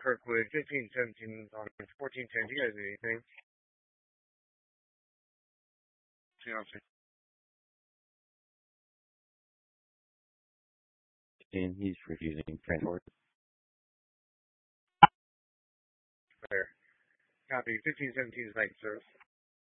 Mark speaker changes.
Speaker 1: Kirkwood, 1517 on 1410. Do you guys need anything?
Speaker 2: And he's refusing transport.
Speaker 1: There. Copy. 1517 is night service.